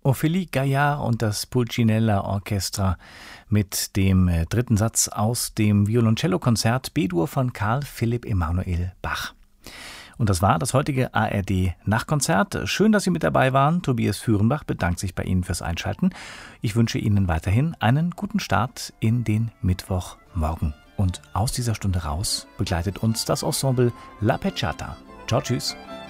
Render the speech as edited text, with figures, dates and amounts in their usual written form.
Ophélie Gaillard und das Pulcinella Orchestra mit dem dritten Satz aus dem Violoncello-Konzert B-Dur von Carl Philipp Emanuel Bach. Und das war das heutige ARD-Nachtkonzert. Schön, dass Sie mit dabei waren. Tobias Führenbach bedankt sich bei Ihnen fürs Einschalten. Ich wünsche Ihnen weiterhin einen guten Start in den Mittwochmorgen. Und aus dieser Stunde raus begleitet uns das Ensemble La Pecciata. Ciao, tschüss.